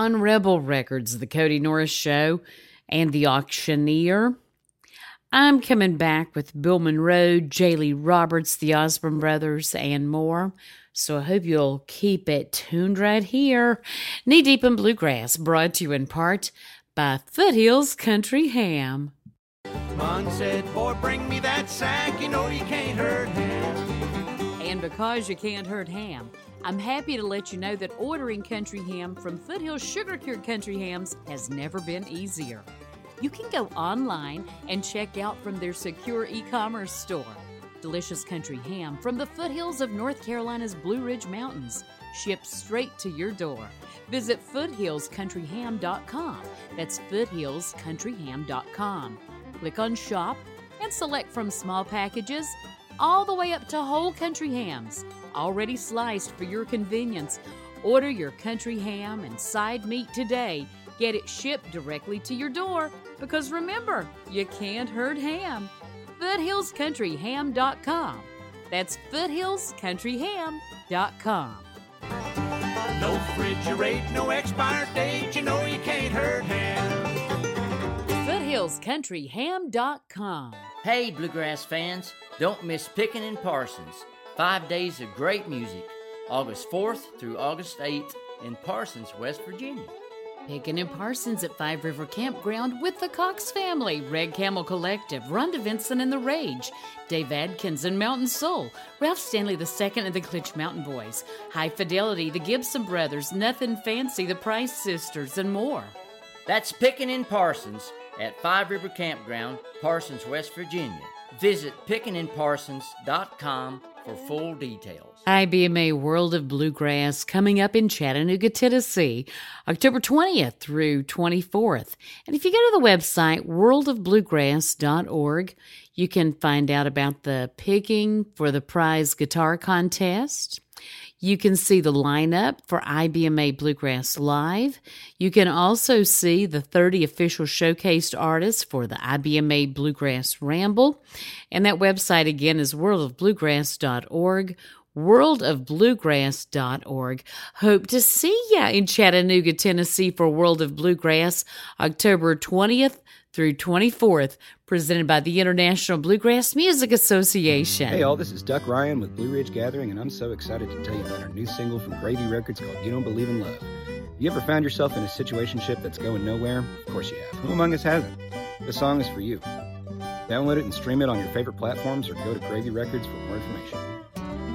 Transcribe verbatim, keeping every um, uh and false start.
on Rebel Records, The Cody Norris Show, and The Auctioneer. I'm coming back with Bill Monroe, J. Lee Roberts, the Osborne Brothers, and more. So I hope you'll keep it tuned right here. Knee Deep in Bluegrass, brought to you in part by Foothills Country Ham. Mom said, boy, bring me that sack, you know you can't hurt ham. And because you can't hurt ham, I'm happy to let you know that ordering country ham from Foothills Sugar Cured Country Hams has never been easier. You can go online and check out from their secure e-commerce store. Delicious country ham from the foothills of North Carolina's Blue Ridge Mountains, shipped straight to your door. Visit foothills country ham dot com. That's foothills country ham dot com. Click on Shop and select from small packages all the way up to whole country hams, already sliced for your convenience. Order your country ham and side meat today. Get it shipped directly to your door, because remember, you can't hurt ham. foothills country ham dot com. That's foothills country ham dot com. No refrigerate, no expired date, you know you can't hurt ham. foothills country ham dot com. Hey, Bluegrass fans, don't miss Pickin' in Parsons. Five days of great music, August fourth through August eighth in Parsons, West Virginia. Pickin' in Parsons at Five River Campground with the Cox family, Red Camel Collective, Rhonda Vincent and the Rage, Dave Adkins and Mountain Soul, Ralph Stanley the Second and the Klitsch Mountain Boys, High Fidelity, the Gibson Brothers, Nothing Fancy, the Price Sisters, and more. That's Pickin' in Parsons at Five River Campground, Parsons, West Virginia. Visit pickin in parsons dot com for full details. I B M A World of Bluegrass coming up in Chattanooga, Tennessee, October twentieth through twenty-fourth. And if you go to the website world of bluegrass dot org, you can find out about the picking for the prize guitar contest. You can see the lineup for I B M A Bluegrass Live. You can also see the thirty official showcased artists for the I B M A Bluegrass Ramble. And that website again is world of bluegrass dot org, world of bluegrass dot org. Hope to see ya in Chattanooga, Tennessee for World of Bluegrass, October twentieth through twenty-fourth, presented by the International Bluegrass Music Association. Hey all, this is Duck Ryan with Blue Ridge Gathering, and I'm so excited to tell you about our new single from Gravy Records called You Don't Believe in Love. You ever found yourself in a situationship that's going nowhere? Of course you have. Who among us hasn't? This song is for you. Download it and stream it on your favorite platforms, or go to Gravy Records for more information.